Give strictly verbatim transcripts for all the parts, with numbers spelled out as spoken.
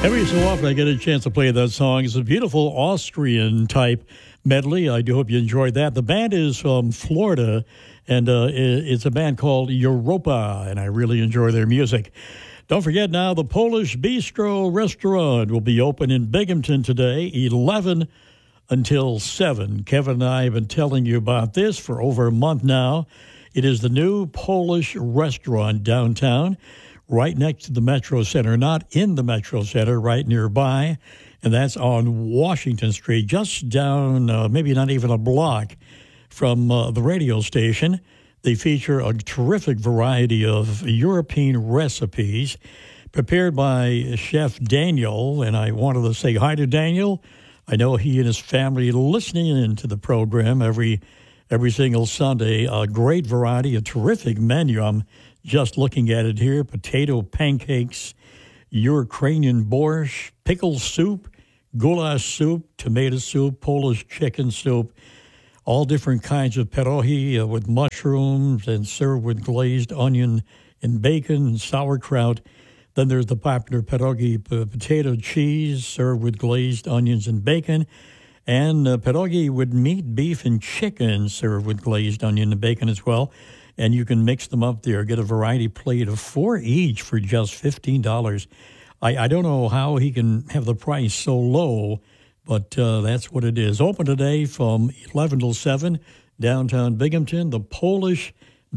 Every so often I get a chance to play that song. It's a beautiful Austrian type medley. I do hope you enjoyed that. The band is from Florida, and uh, it's a band called Europa, and I really enjoy their music. Don't forget now, the Polish Bistro Restaurant will be open in Binghamton today, eleven until seven. Kevin and I have been telling you about this for over a month now. It is the new Polish restaurant downtown, right next to the Metro Center, not in the Metro Center, right nearby, and that's on Washington Street, just down, uh, maybe not even a block from uh, the radio station. They feature a terrific variety of European recipes prepared by Chef Daniel, and I wanted to say hi to Daniel. I know he and his family listening into the program every every single Sunday. A great variety, a terrific menu. I'm just looking at it here: potato pancakes, Ukrainian borscht, pickle soup, goulash soup, tomato soup, Polish chicken soup, all different kinds of pierogi uh, with mushrooms and served with glazed onion and bacon and sauerkraut. Then there's the popular pierogi p- potato cheese served with glazed onions and bacon, and uh, pierogi with meat, beef, and chicken served with glazed onion and bacon as well. And you can mix them up there. Get a variety plate of four each for just fifteen dollars. I, I don't know how he can have the price so low, but uh, that's what it is. Open today from eleven till seven, downtown Binghamton, the Polish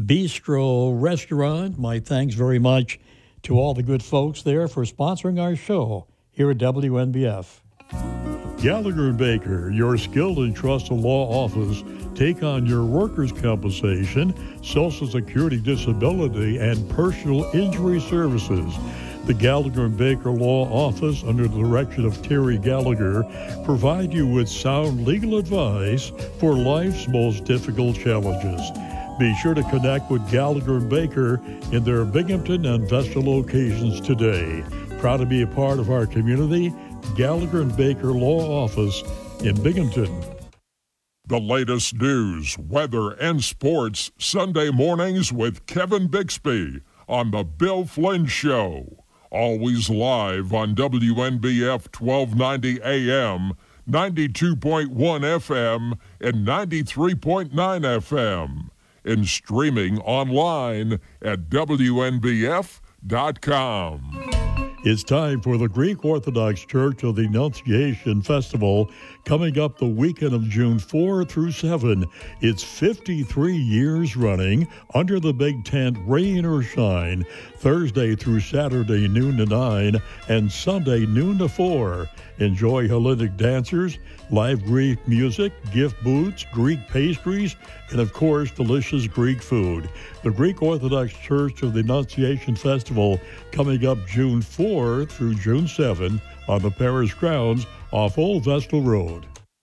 Bistro Restaurant. My thanks very much to all the good folks there for sponsoring our show here at W N B F. Gallagher and Baker, your skilled and trusted law office. Take on your workers' compensation, Social Security disability, and personal injury services. The Gallagher and Baker Law Office, under the direction of Terry Gallagher, provide you with sound legal advice for life's most difficult challenges. Be sure to connect with Gallagher and Baker in their Binghamton and Vesta locations today. Proud to be a part of our community, Gallagher and Baker Law Office in Binghamton. The latest news, weather, and sports Sunday mornings with Kevin Bixby on The Bill Flynn Show. Always live on W N B F twelve ninety A M, ninety-two point one F M, and ninety-three point nine F M. And streaming online at W N B F dot com. It's time for the Greek Orthodox Church of the Annunciation Festival coming up the weekend of June fourth through seventh. It's fifty-three years running under the big tent, rain or shine, Thursday through Saturday noon to nine and Sunday noon to four. Enjoy Hellenic dancers, live Greek music, gift booths, Greek pastries, and of course, delicious Greek food. The Greek Orthodox Church of the Annunciation Festival coming up June fourth through June seventh on the parish grounds off Old Vestal Road.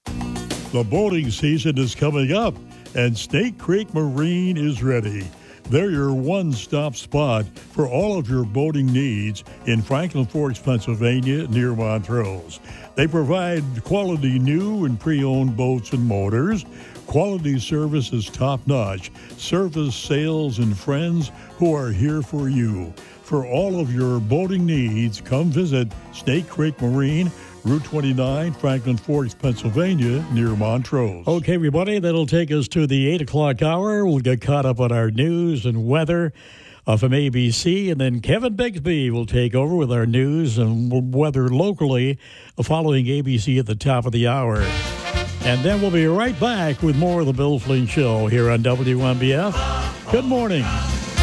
The boating season is coming up, and Snake Creek Marine is ready. They're your one-stop spot for all of your boating needs in Franklin Forks, Pennsylvania, near Montrose. They provide quality new and pre-owned boats and motors. Quality service is top-notch. Service, sales, and friends who are here for you. For all of your boating needs, come visit Snake Creek Marine, Route twenty-nine, Franklin Forks, Pennsylvania, near Montrose. Okay, everybody, that'll take us to the eight o'clock hour. We'll get caught up on our news and weather uh, from A B C, and then Kevin Bixby will take over with our news and weather locally uh, following A B C at the top of the hour. And then we'll be right back with more of the Bill Flynn Show here on W N B F. Good morning.